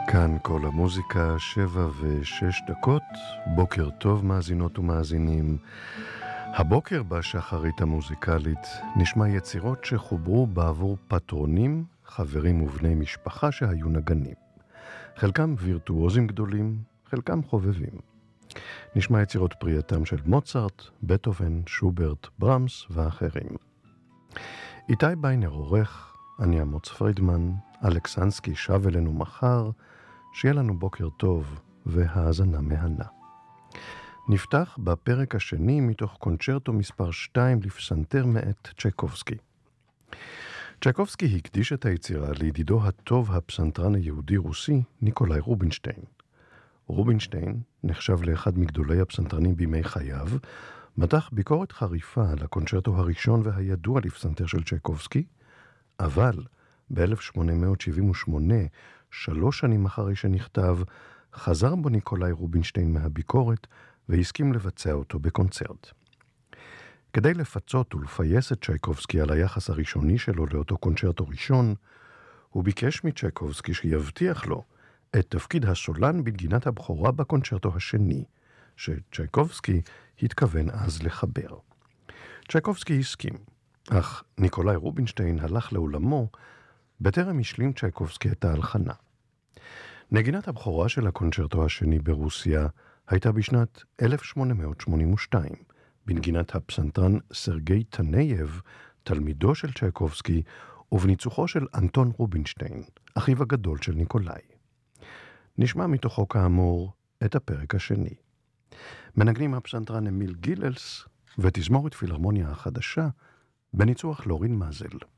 כאן כל המוזיקה, 7:06. בוקר טוב מאזינות ומאזינים. הבוקר בשחרית המוזיקלית נשמע יצירות שחוברו בעבור פטרונים, חברים ובני משפחה שהיו נגנים. חלקם וירטואוזים גדולים, חלקם חובבים. נשמע יצירות פרייתם של מוצרט, בטהובן, שוברט, ברמס ואחרים. איתי ביינר עורך, אני אמוץ פרידמן, אלכסנסקי שב אלינו מחר, שיהיה לנו בוקר טוב והאזנה מהנה. נפתח בפרק השני מתוך קונצ'רטו מספר 2 לפסנתר מאת צ'ייקובסקי. צ'ייקובסקי הקדיש את היצירה לידידו הטוב הפסנתרן היהודי-רוסי ניקולאי רובינשטיין. רובינשטיין נחשב לאחד מגדולי הפסנתרנים בימי חייו, מתח ביקורת חריפה על הקונצ'רטו הראשון והידוע לפסנתר של צ'ייקובסקי, אבל ב-1878, 3 שנים אחרי שנכתב, חזר בו ניקולאי רובינשטיין מהביקורת והסכים לבצע אותו בקונצרט. כדי לפצות ולפייס את צ'ייקובסקי על היחס הראשוני שלו לאותו קונצ'רטו ראשון, הוא ביקש מצ'ייקובסקי שיבטיח לו את תפקיד הסולן בנגינת הבכורה בקונצ'רטו השני, שצ'ייקובסקי התכוון אז לחבר. צ'ייקובסקי הסכים, אך ניקולאי רובינשטיין הלך לעולמו בטרם השלים צ'ייקובסקי את ההלחנה. נגינת הבכורה של הקונצ'רטו השני ברוסיה הייתה בשנת 1882, בנגינת הפסנתרן סרגי טנייב, תלמידו של צ'ייקובסקי, ובניצוחו של אנטון רובינשטיין, אחיו הגדול של ניקולאי. נשמע מתוכו כאמור את הפרק השני. מנגנים הפסנתרן אמיל גיללס ותזמורת פילהרמוניה החדשה, בניצוח לורין מזל.